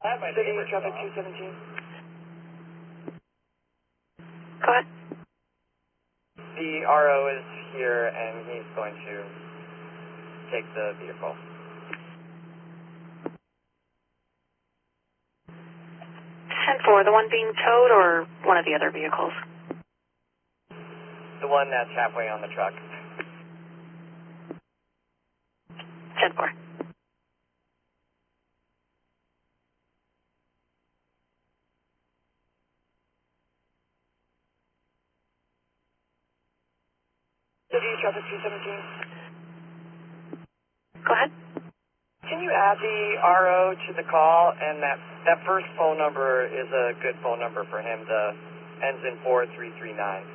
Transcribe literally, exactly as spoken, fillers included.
City traffic two seventeen. Go ahead. The R O is here and he's going to take the vehicle. ten four, the one being towed or one of the other vehicles? The one that's halfway on the truck. ten four. City traffic two seventeen. Go ahead. Can you add the R O to the call? And that, that first phone number is a good phone number for him. The ends in four three three nine.